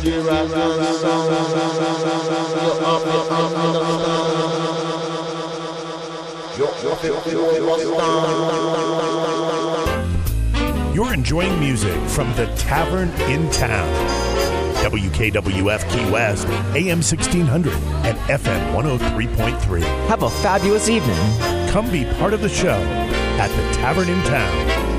You're enjoying music from the Tavern in Town. WKWF Key West, AM 1600 and FM 103.3. Have a fabulous evening. Come be part of the show at the Tavern in Town.